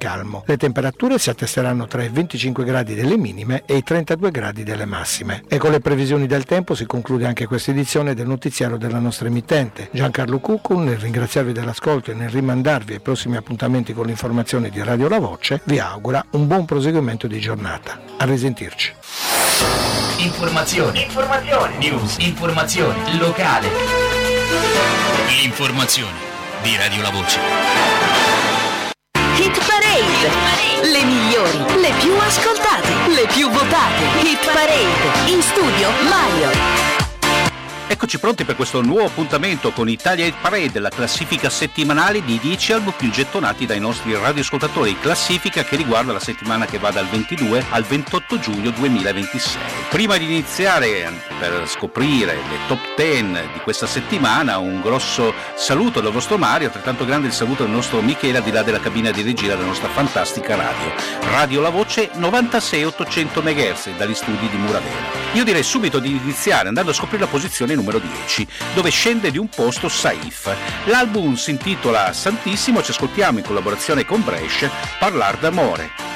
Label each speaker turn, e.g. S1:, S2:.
S1: calmo. Le temperature si attesteranno tra i 25 gradi delle minime e i 32 gradi delle massime. E con le previsioni del tempo si conclude anche questa edizione del notiziario della nostra emittente. Giancarlo Cucco, nel ringraziarvi dell'ascolto e nel rimandarvi ai prossimi appuntamenti con l'informazione di Radio La Voce, vi augura un buon proseguimento di giornata. A risentirci.
S2: Informazioni, news, informazione locale. L'informazione di Radio La Voce.
S3: Hit Parade, le migliori, le più ascoltate, le più votate. Hit Parade, in studio Mario.
S4: Eccoci pronti per questo nuovo appuntamento con Italia Hit Parade, la classifica settimanale di 10 album più gettonati dai nostri radioascoltatori, classifica che riguarda la settimana che va dal 22 al 28 giugno 2026. Prima di iniziare per scoprire le top 10 di questa settimana, un grosso saluto dal vostro Mario, altrettanto grande il saluto del nostro Michele al di là della cabina di regia della nostra fantastica radio. Radio La Voce 96.800 MHz dagli studi di Muravera. Io direi subito di iniziare andando a scoprire la posizione numero 10, dove scende di un posto Saif. L'album si intitola Santissimo, ci ascoltiamo in collaborazione con Brescia Parlar d'amore.